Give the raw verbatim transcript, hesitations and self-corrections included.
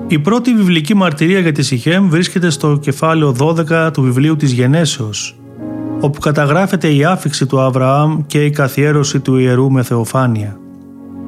Η πρώτη βιβλική μαρτυρία για τη Σιχέμ βρίσκεται στο κεφάλαιο δώδεκα του βιβλίου της Γενέσεως, όπου καταγράφεται η άφιξη του Αβραάμ και η καθιέρωση του ιερού με θεοφάνεια.